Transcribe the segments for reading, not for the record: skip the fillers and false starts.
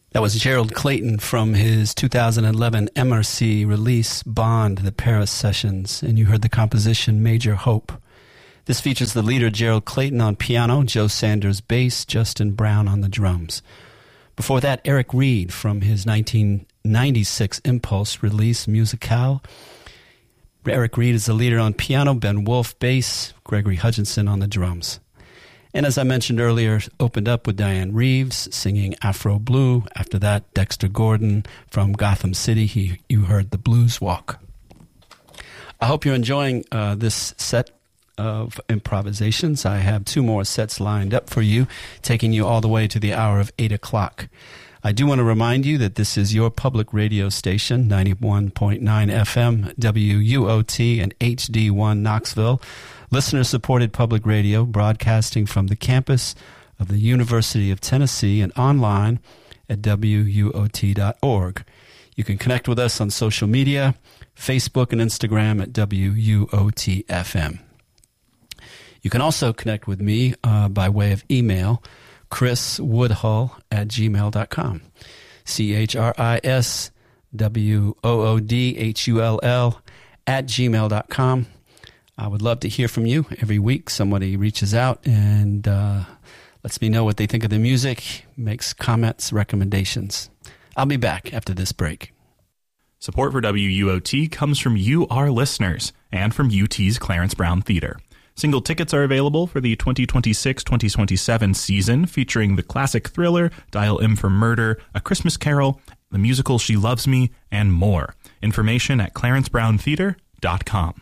That was Gerald Clayton from his 2011 MRC release, Bond, The Paris Sessions, and you heard the composition Major Hope. This features the leader Gerald Clayton on piano, Joe Sanders bass, Justin Brown on the drums. Before that, Eric Reed from his 1996 Impulse release, Musicale. Eric Reed is the leader on piano, Ben Wolf bass, Gregory Hutchinson on the drums. And as I mentioned earlier, opened up with Diane Reeves singing Afro Blue. After that, Dexter Gordon from Gotham City. You heard The Blues Walk. I hope you're enjoying this set of improvisations. I have 2 more sets lined up for you, taking you all the way to the hour of 8 o'clock. I do want to remind you that this is your public radio station, 91.9 FM, WUOT and HD1 Knoxville. Listener-supported public radio broadcasting from the campus of the University of Tennessee and online at WUOT.org. You can connect with us on social media, Facebook and Instagram at WUOT-FM. You can also connect with me by way of email, chriswoodhull@gmail.com. CHRISWOODHULL@gmail.com. I would love to hear from you. Every week somebody reaches out and lets me know what they think of the music, makes comments, recommendations. I'll be back after this break. Support for WUOT comes from you, our listeners, and from UT's Clarence Brown Theater. Single tickets are available for the 2026-2027 season, featuring the classic thriller, Dial M for Murder, A Christmas Carol, the musical She Loves Me, and more. Information at clarencebrowntheater.com.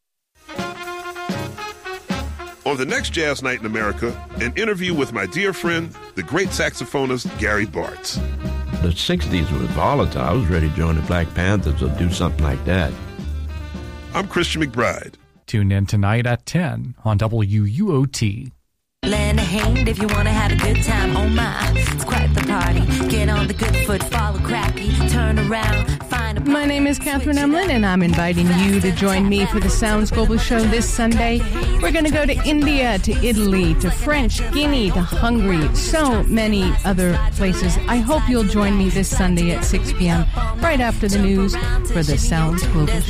On the next Jazz Night in America, an interview with my dear friend, the great saxophonist Gary Bartz. The 60s was volatile. I was ready to join the Black Panthers or do something like that. I'm Christian McBride. Tune in tonight at 10 on WUOT. Lend a hand if you want to have a good time. Oh my, it's quite the party. Get on the good foot, follow crappy, turn around, find a... My name is Catherine Emlin, and I'm inviting you to join me for the Sounds Global Show this Sunday. We're going to go to India, to Italy, to French Guinea, to Hungary, so many other places. I hope you'll join me this Sunday at 6 p.m., right after the news, for the Sounds Global Show.